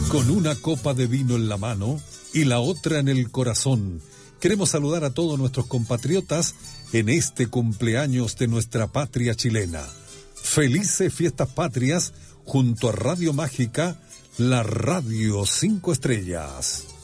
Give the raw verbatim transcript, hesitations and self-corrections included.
Con una copa de vino en la mano y la otra en el corazón, queremos saludar a todos nuestros compatriotas en este cumpleaños de nuestra patria chilena. Felices fiestas patrias junto a Radio Mágica, la Radio Cinco Estrellas.